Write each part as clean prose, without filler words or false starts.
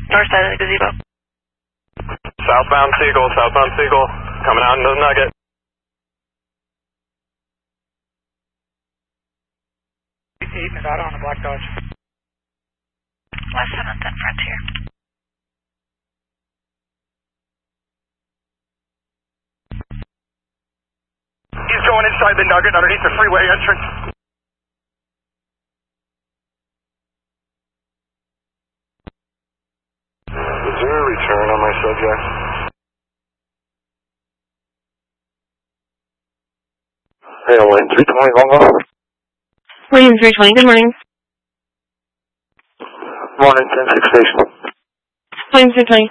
North side of the gazebo. Southbound Seagull, coming out into the Nugget. Nevada on the Black Dodge. West 7th and Frontier. He's going inside the Nugget underneath the freeway entrance. Is there a return on my subject? Hey, Wayne, 320 Longo. William 320, good morning. Morning, 10-6 station. William 320.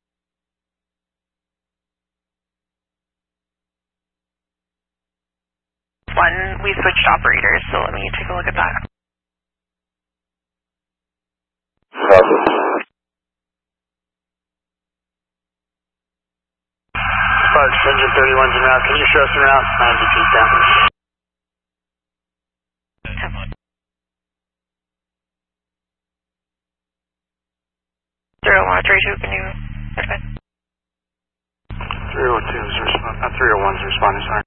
We switched operators, so let me take a look at that. Sparks, engine 31's en route. Can you show us en route? 90 feet down. 0-1-3-2, can you... 302's responding, 301's responding, sorry.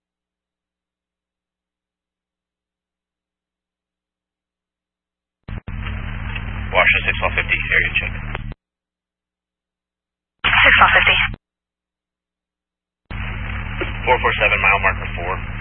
Washer 6150, area check. 6150. 447, mile marker 4.